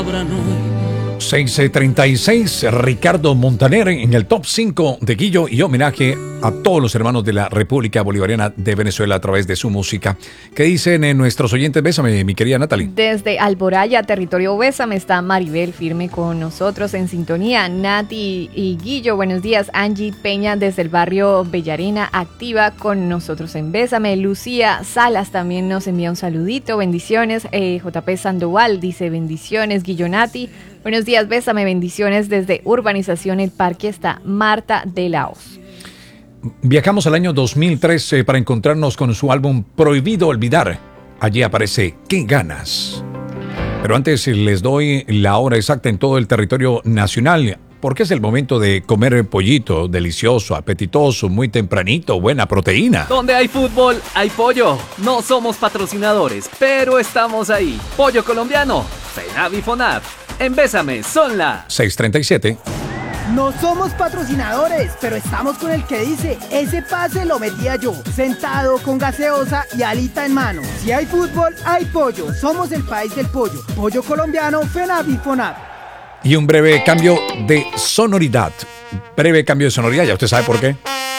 abran hoy. 6:36, Ricardo Montaner en el top 5 de Guillo y homenaje a todos los hermanos de la República Bolivariana de Venezuela a través de su música. ¿Qué dicen nuestros oyentes? Bésame, mi querida Natalie. Desde Alboraya, territorio Bésame, está Maribel firme con nosotros en sintonía. Nati y Guillo, buenos días. Angie Peña desde el barrio Bellarena, activa con nosotros en Bésame. Lucía Salas también nos envía un saludito, bendiciones. JP Sandoval dice bendiciones. Guillo, Nati, buenos días, Bésame, bendiciones desde Urbanización El Parque. Está Marta de Laos. Viajamos al año 2013 para encontrarnos con su álbum Prohibido Olvidar. Allí aparece ¿Qué ganas? Pero antes les doy la hora exacta en todo el territorio nacional, porque es el momento de comer pollito, delicioso, apetitoso, muy tempranito, buena proteína. Donde hay fútbol, hay pollo. No somos patrocinadores, pero estamos ahí. Pollo colombiano, FENAV y FONAV. En Bésame son las 6:37. No somos patrocinadores, pero estamos con el que dice, ese pase lo metía yo, sentado con gaseosa y alita en mano. Si hay fútbol, hay pollo. Somos el país del pollo. Pollo colombiano, FENAV y FONAV. Y un breve cambio de sonoridad. Breve cambio de sonoridad, ya usted sabe por qué.